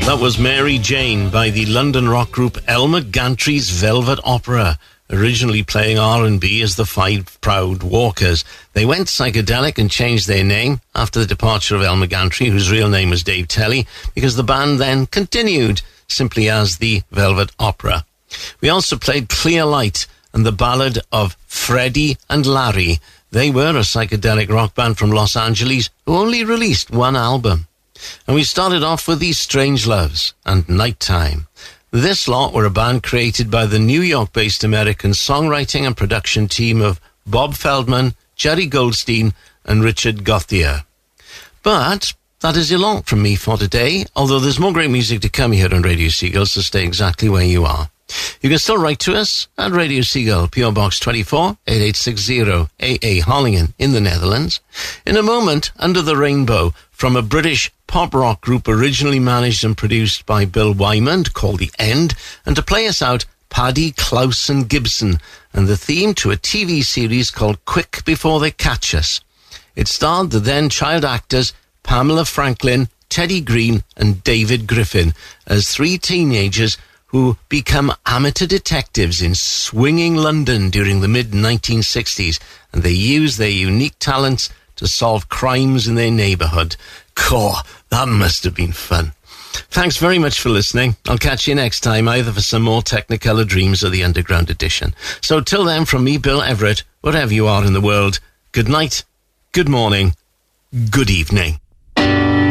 That was Mary Jane by the London rock group Elmer Gantry's Velvet Opera, originally playing R&B as the Five Proud Walkers. They went psychedelic and changed their name after the departure of Elmer Gantry, whose real name was Dave Telly, because the band then continued simply as the Velvet Opera. We also played Clear Light and the ballad of Freddie and Larry. They were a psychedelic rock band from Los Angeles who only released one album. And we started off with the Strangeloves and Nighttime. This lot were a band created by the New York-based American songwriting and production team of Bob Feldman, Jerry Goldstein and Richard Gauthier. But that is a lot from me for today, although there's more great music to come here on Radio Seagull, so stay exactly where you are. You can still write to us at Radio Seagull, PO Box 24, 8860, AA Hollingen in the Netherlands. In a moment, Under the Rainbow, from a British pop rock group originally managed and produced by Bill Wyman called The End, and to play us out, Paddy Clausen Gibson, and the theme to a TV series called Quick Before They Catch Us. It starred the then child actors Pamela Franklin, Teddy Green and David Griffin as three teenagers who become amateur detectives in swinging London during the mid-1960s, and they use their unique talents to solve crimes in their neighbourhood. Cool, that must have been fun. Thanks very much for listening. I'll catch you next time, either for some more Technicolor Dreams or the Underground Edition. So till then, from me, Bill Everett, wherever you are in the world, good night, good morning, good evening.